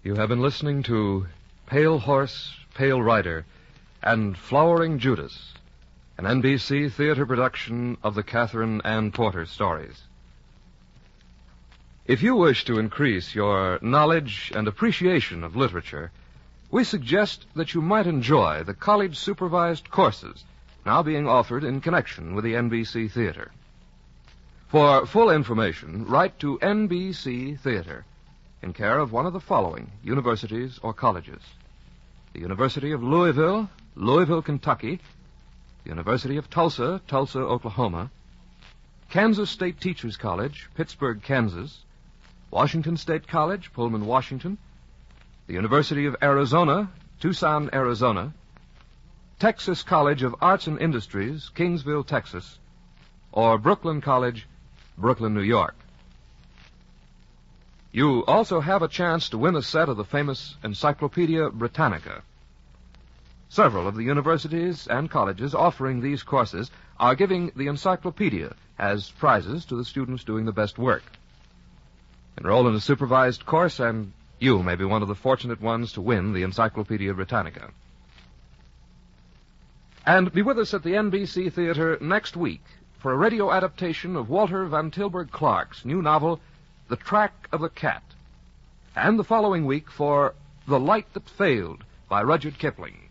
You have been listening to Pale Horse, Pale Rider, and Flowering Judas, an NBC theater production of the Catherine Ann Porter stories. If you wish to increase your knowledge and appreciation of literature, we suggest that you might enjoy the college-supervised courses now being offered in connection with the NBC Theater. For full information, write to NBC Theater in care of one of the following universities or colleges: the University of Louisville, Louisville, Kentucky; the University of Tulsa, Tulsa, Oklahoma; Kansas State Teachers College, Pittsburgh, Kansas; Washington State College, Pullman, Washington; the University of Arizona, Tucson, Arizona; Texas College of Arts and Industries, Kingsville, Texas; or Brooklyn College, Brooklyn, New York. You also have a chance to win a set of the famous Encyclopedia Britannica. Several of the universities and colleges offering these courses are giving the encyclopedia as prizes to the students doing the best work. Enroll in a supervised course, and you may be one of the fortunate ones to win the Encyclopedia Britannica. And be with us at the NBC Theater next week for a radio adaptation of Walter Van Tilburg Clark's new novel, The Track of the Cat, and the following week for The Light That Failed by Rudyard Kipling.